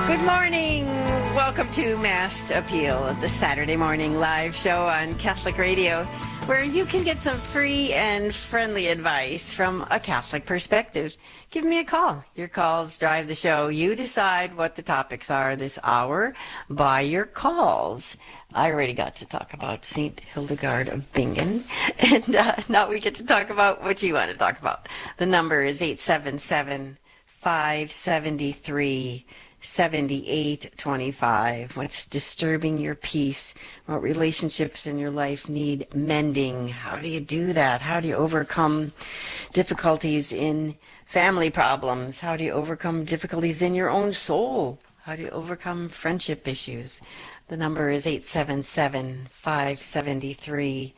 Good morning. Welcome to Mass Appeal, the Saturday morning live show on Catholic Radio, where you can get some free and friendly advice from a Catholic perspective. Give me a call. Your calls drive the show. You decide what the topics are this hour by your calls. I already got to talk about St. Hildegard of Bingen, and now we get to talk about what you want to talk about. The number is 877-573 7825. What's disturbing your peace? What relationships in your life need mending? How do you do that? How do you overcome difficulties in family problems? How do you overcome difficulties in your own soul? How do you overcome friendship issues? The number is 877-573-7825.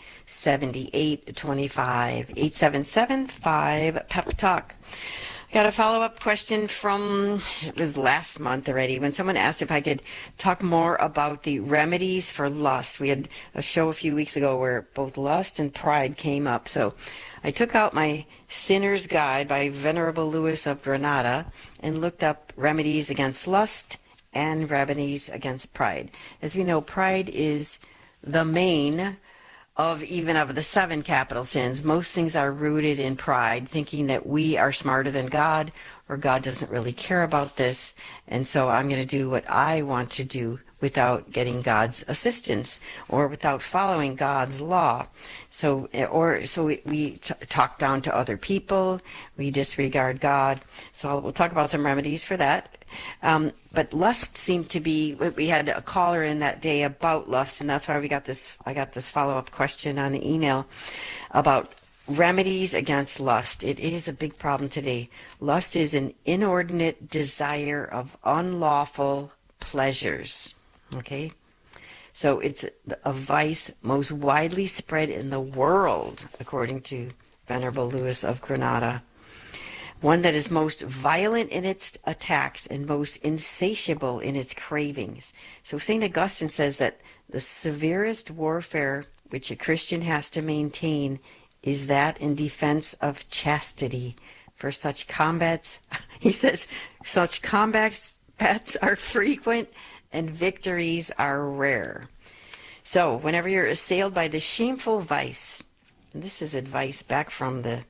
877-5-PEP-TALK. Got a follow-up question from, it was last month already, when someone asked if I could talk more about the remedies for lust. We had a show a few weeks ago where both lust and pride came up. So I took out my Sinner's Guide by Venerable Louis of Granada and looked up remedies against lust and remedies against pride. As we know, pride is the main of the 7 capital sins. Most things are rooted in pride, thinking that we are smarter than God, or God doesn't really care about this, and so I'm going to do what I want to do without getting God's assistance or without following God's law. So we talk down to other people, we disregard God. So we'll talk about some remedies for that. But lust seemed to be, we had a caller in that day about lust, and that's why I got this follow-up question on the email about remedies against lust. It is a big problem today. Lust is an inordinate desire of unlawful pleasures. Okay? So it's a vice most widely spread in the world, according to Venerable Louis of Granada. One that is most violent in its attacks and most insatiable in its cravings. So St. Augustine says that the severest warfare which a Christian has to maintain is that in defense of chastity. For such combats, he says, such combats are frequent and victories are rare. So whenever you're assailed by the shameful vice, and this is advice back from the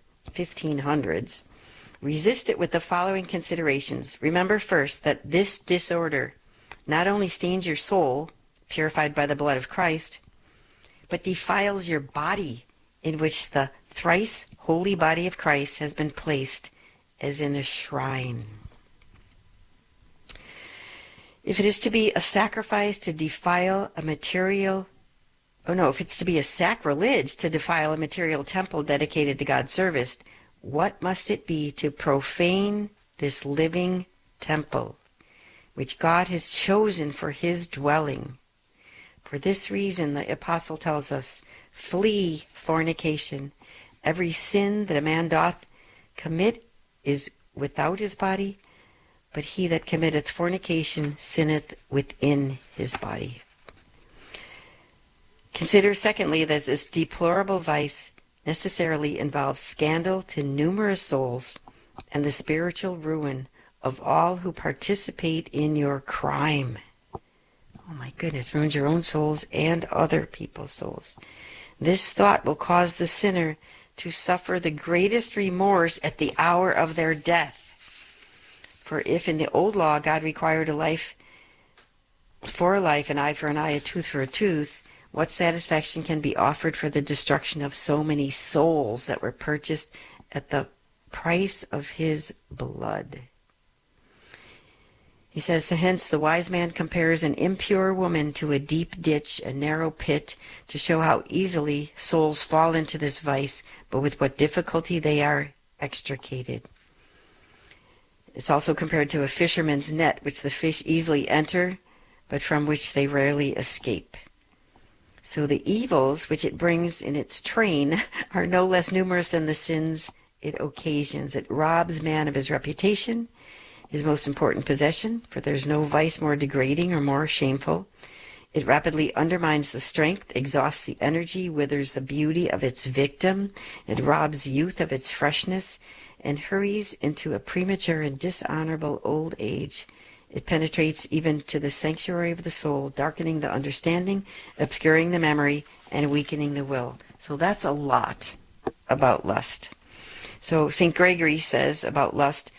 1500s, resist it with the following considerations. Remember first that this disorder not only stains your soul, purified by the blood of Christ, but defiles your body, in which the thrice holy body of Christ has been placed as in a shrine. If it is to be a sacrifice to defile a material, if it's to be a sacrilege to defile a material temple dedicated to God's service, what must it be to profane this living temple, which God has chosen for his dwelling? For this reason, the apostle tells us, flee fornication. Every sin that a man doth commit is without his body, but he that committeth fornication sinneth within his body. Consider, secondly, that this deplorable vice necessarily involves scandal to numerous souls and the spiritual ruin of all who participate in your crime. Oh my goodness, ruins your own souls and other people's souls. This thought will cause the sinner to suffer the greatest remorse at the hour of their death. For if in the old law God required a life for a life, an eye for an eye, a tooth for a tooth, what satisfaction can be offered for the destruction of so many souls that were purchased at the price of his blood? He says, hence the wise man compares an impure woman to a deep ditch, a narrow pit, to show how easily souls fall into this vice, but with what difficulty they are extricated. It's also compared to a fisherman's net, which the fish easily enter, but from which they rarely escape. So the evils which it brings in its train are no less numerous than the sins it occasions. It robs man of his reputation, his most important possession, for there's no vice more degrading or more shameful. It rapidly undermines the strength, exhausts the energy, withers the beauty of its victim. It robs youth of its freshness and hurries into a premature and dishonorable old age. It penetrates even to the sanctuary of the soul, darkening the understanding, obscuring the memory, and weakening the will. So that's a lot about lust. So St. Gregory says about lust,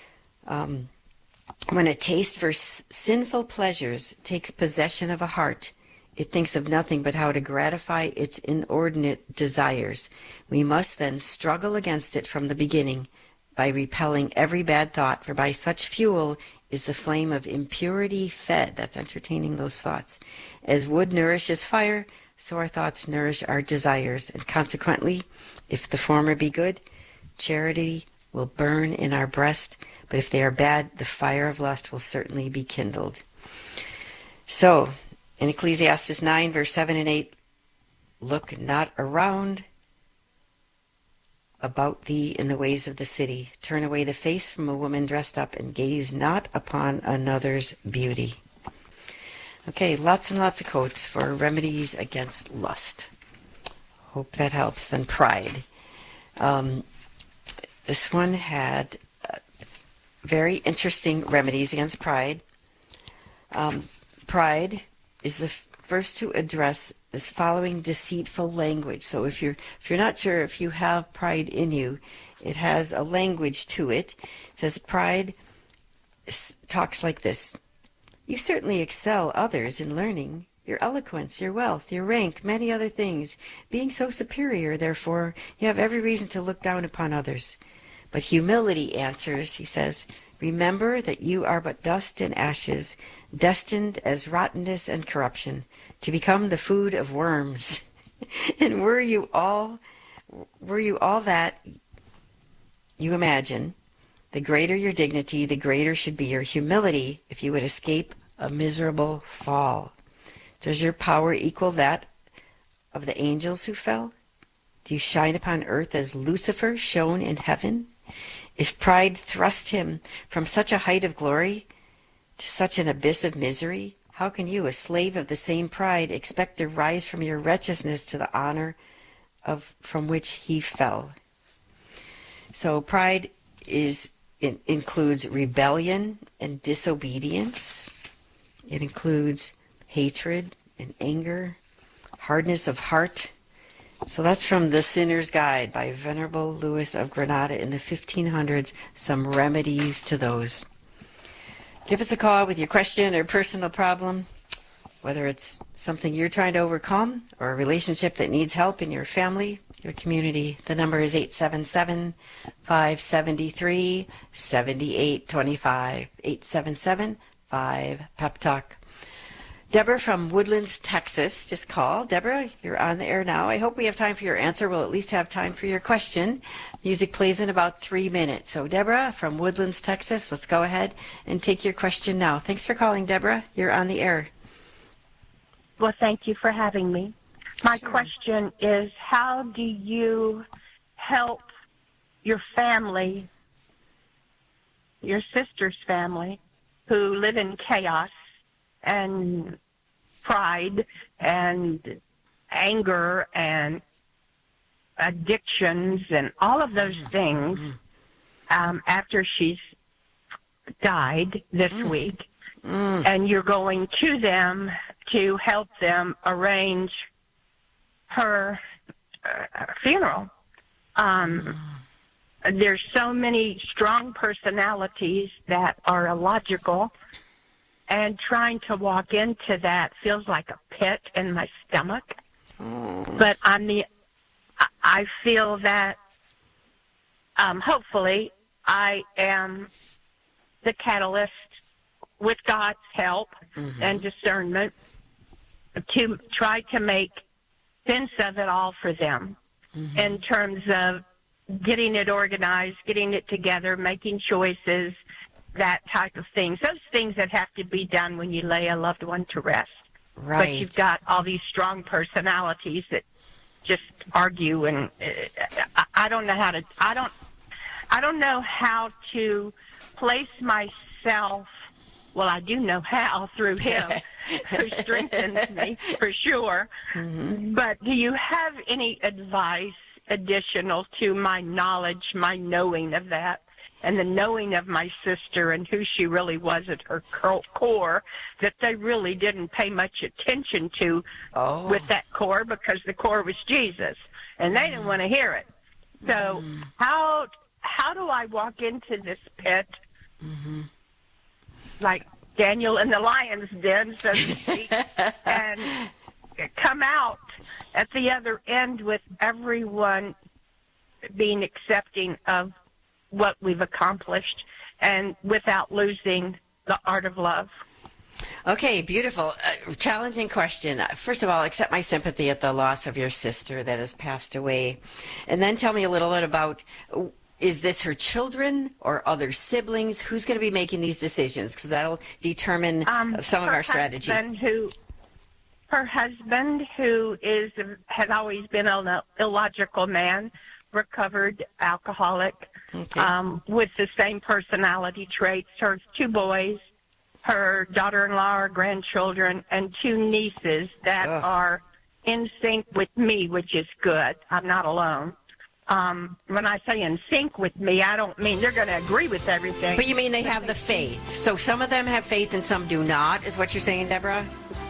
when a taste for sinful pleasures takes possession of a heart, it thinks of nothing but how to gratify its inordinate desires. We must then struggle against it from the beginning by repelling every bad thought, for by such fuel is the flame of impurity fed. That's entertaining those thoughts. As wood nourishes fire, so our thoughts nourish our desires, and consequently, if the former be good, charity will burn in our breast, but if they are bad, the fire of lust will certainly be kindled. So, in Ecclesiastes 9, verse 7 and 8, look not around about thee in the ways of the city. Turn away the face from a woman dressed up, and gaze not upon another's beauty. Okay, lots and lots of quotes for remedies against lust. Hope that helps. Then pride. This one had very interesting remedies against pride. Pride is the first to address this following deceitful language. So if you're not sure if you have pride in you, it has a language to it. It says pride talks like this: you certainly excel others in learning, your eloquence, your wealth, your rank, many other things. Being so superior, therefore, you have every reason to look down upon others. But humility answers, he says, remember that you are but dust and ashes, destined as rottenness and corruption, to become the food of worms. And were you all that you imagine, the greater your dignity, the greater should be your humility if you would escape a miserable fall. Does your power equal that of the angels who fell? Do you shine upon earth as Lucifer shone in heaven? If pride thrust him from such a height of glory to such an abyss of misery, how can you, a slave of the same pride, expect to rise from your wretchedness to the honor from which he fell? So pride includes rebellion and disobedience. It includes hatred and anger, hardness of heart. So that's from The Sinner's Guide by Venerable Louis of Granada in the 1500s, some remedies to those. Give us a call with your question or personal problem, whether it's something you're trying to overcome or a relationship that needs help in your family, your community. The number is 877-573-7825, 877-5-PEP-TALK. Deborah from Woodlands, Texas, just called. Deborah, you're on the air now. I hope we have time for your answer. We'll at least have time for your question. Music plays in about 3 minutes. So Deborah from Woodlands, Texas, let's go ahead and take your question now. Thanks for calling, Deborah. You're on the air. Well, thank you for having me. My question is, how do you help your family, your sister's family, who live in chaos and pride and anger and addictions and all of those things after she's died this week, and you're going to them to help them arrange her funeral? There's so many strong personalities that are illogical, and trying to walk into that feels like a pit in my stomach. But I feel that hopefully I am the catalyst, with God's help and discernment, to try to make sense of it all for them in terms of getting it organized, getting it together, making choices, that type of things. Those things that have to be done when you lay a loved one to rest. Right. But you've got all these strong personalities that just argue, and I don't know how to. I don't know how to place myself. Well, I do know how, through him, who strengthens me for sure. But do you have any advice additional to my knowledge, my knowing of that, and the knowing of my sister and who she really was at her core that they really didn't pay much attention to with that core, because the core was Jesus, and they didn't want to hear it. So how do I walk into this pit like Daniel in the lion's den, so to speak, and come out at the other end with everyone being accepting of what we've accomplished and without losing the art of love? Okay, beautiful. Challenging question. First of all, accept my sympathy at the loss of your sister that has passed away. And then tell me a little bit about, is this her children or other siblings? Who's going to be making these decisions? Because that'll determine some of our strategy. Her husband, who has always been an illogical man, recovered alcoholic, with the same personality traits. Her 2 boys, her daughter-in-law, her grandchildren, and 2 nieces that are in sync with me, which is good. I'm not alone. When I say in sync with me, I don't mean they're going to agree with everything. But you mean they have the faith. So some of them have faith and some do not, is what you're saying, Deborah?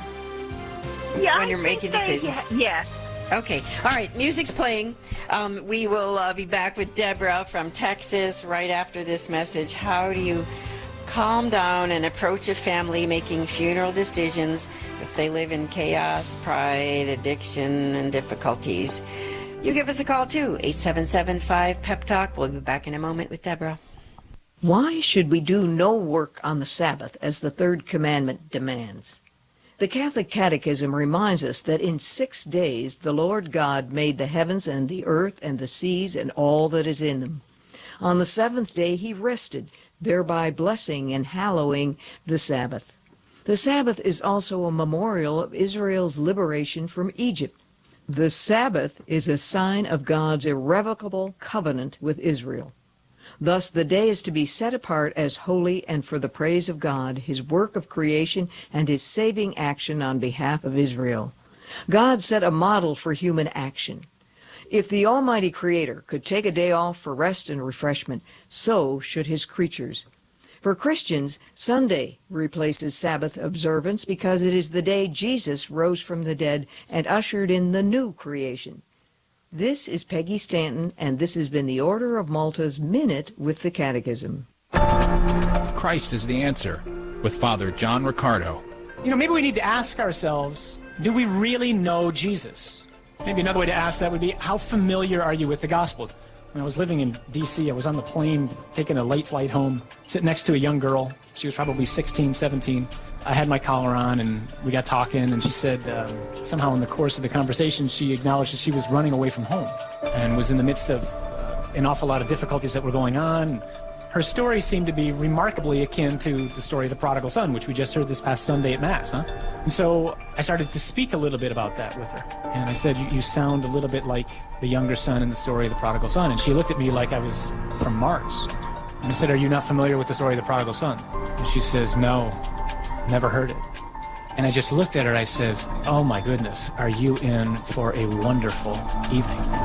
Yeah, when you're making decisions. Yes. Okay. All right. Music's playing. We will be back with Deborah from Texas right after this message. How do you calm down and approach a family making funeral decisions if they live in chaos, pride, addiction, and difficulties? You give us a call too, 877-5-PEP-TALK. We'll be back in a moment with Deborah. Why should we do no work on the Sabbath as the third commandment demands? The Catholic Catechism reminds us that in 6 days the Lord God made the heavens and the earth and the seas and all that is in them. On the 7th day he rested, thereby blessing and hallowing the Sabbath. The Sabbath is also a memorial of Israel's liberation from Egypt. The Sabbath is a sign of God's irrevocable covenant with Israel. Thus, the day is to be set apart as holy and for the praise of God, his work of creation, and his saving action on behalf of Israel. God set a model for human action. If the Almighty Creator could take a day off for rest and refreshment, so should his creatures. For Christians, Sunday replaces Sabbath observance because it is the day Jesus rose from the dead and ushered in the new creation. This is Peggy Stanton, and this has been the Order of Malta's Minute with the Catechism. Christ is the answer, with Father John Riccardo. Maybe we need to ask ourselves, do we really know Jesus? Maybe another way to ask that would be, how familiar are you with the Gospels? When I was living in D.C., I was on the plane, taking a late flight home, sitting next to a young girl. She was probably 16, 17. I had my collar on, and we got talking, and she said somehow in the course of the conversation, she acknowledged that she was running away from home and was in the midst of an awful lot of difficulties that were going on. Her story seemed to be remarkably akin to the story of the prodigal son, which we just heard this past Sunday at Mass, And so I started to speak a little bit about that with her. And I said, you sound a little bit like the younger son in the story of the prodigal son. And she looked at me like I was from Mars. And I said, are you not familiar with the story of the prodigal son? And she says, no, never heard it. And I just looked at her, I says, oh my goodness, are you in for a wonderful evening?